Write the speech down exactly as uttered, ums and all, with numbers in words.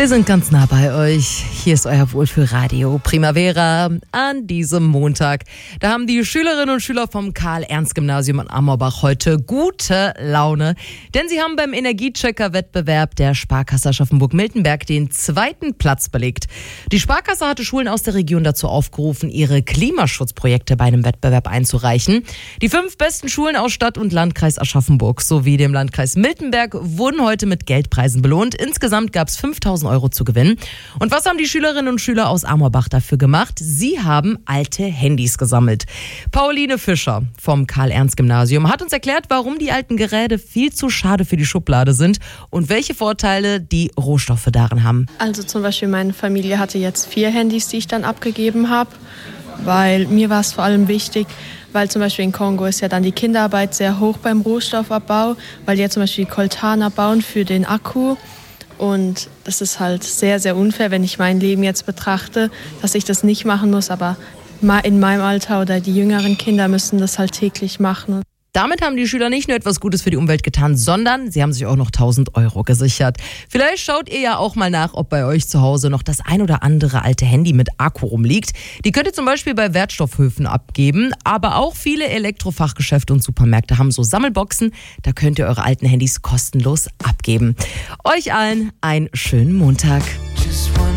Wir sind ganz nah bei euch. Hier ist euer Wohlfühlradio Primavera an diesem Montag. Da haben die Schülerinnen und Schüler vom Karl-Ernst-Gymnasium in Amorbach heute gute Laune, denn sie haben beim Energiechecker-Wettbewerb der Sparkasse Aschaffenburg-Miltenberg den zweiten Platz belegt. Die Sparkasse hatte Schulen aus der Region dazu aufgerufen, ihre Klimaschutzprojekte bei einem Wettbewerb einzureichen. Die fünf besten Schulen aus Stadt und Landkreis Aschaffenburg sowie dem Landkreis Miltenberg wurden heute mit Geldpreisen belohnt. Insgesamt gab es fünftausend Euro zu gewinnen. Und was haben die Schülerinnen und Schüler aus Amorbach dafür gemacht? Sie haben alte Handys gesammelt. Pauline Fischer vom Karl-Ernst-Gymnasium hat uns erklärt, warum die alten Geräte viel zu schade für die Schublade sind und welche Vorteile die Rohstoffe darin haben. Also zum Beispiel meine Familie hatte jetzt vier Handys, die ich dann abgegeben habe, weil mir war es vor allem wichtig, weil zum Beispiel in Kongo ist ja dann die Kinderarbeit sehr hoch beim Rohstoffabbau, weil die ja zum Beispiel Coltan abbauen für den Akku. Und das ist halt sehr, sehr unfair, wenn ich mein Leben jetzt betrachte, dass ich das nicht machen muss. Aber in meinem Alter oder die jüngeren Kinder müssen das halt täglich machen. Damit haben die Schüler nicht nur etwas Gutes für die Umwelt getan, sondern sie haben sich auch noch tausend Euro gesichert. Vielleicht schaut ihr ja auch mal nach, ob bei euch zu Hause noch das ein oder andere alte Handy mit Akku rumliegt. Die könnt ihr zum Beispiel bei Wertstoffhöfen abgeben, aber auch viele Elektrofachgeschäfte und Supermärkte haben so Sammelboxen. Da könnt ihr eure alten Handys kostenlos abgeben. Euch allen einen schönen Montag.